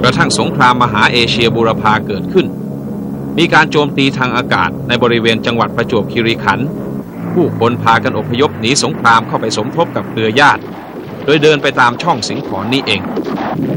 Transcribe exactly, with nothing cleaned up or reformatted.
กระทั่งสงครามมหาเอเชียบูรพาเกิดขึ้นมีการโจมตีทางอากาศในบริเวณจังหวัดประจวบคีรีขันธ์ผู้คนพากันอพยพหนีสงครามเข้าไปสมทบกับเครือญาติโดยเดินไปตามช่องสิงขรนี้เอง